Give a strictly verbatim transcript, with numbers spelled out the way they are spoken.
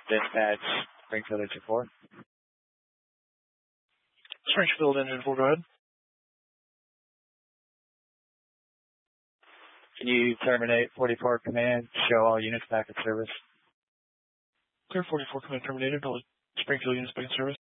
Dispatch, Springfield Engine four. Springfield Engine four, go ahead. Can you terminate forty-four command, show all units back in service? Clear forty-four command terminated, all Springfield units back in service.